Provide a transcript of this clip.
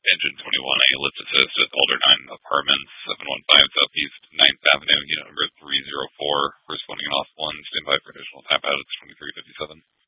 Engine 21A, let's assist at Alder 9 Apartments, 715 Southeast 9th Avenue, unit number 304, responding off 1, stand by for additional tap out, it's 2357.